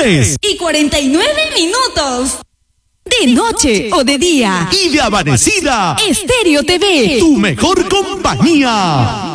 3:49. De noche o de día. Y de amanecida. Estéreo TV. Tu mejor compañía.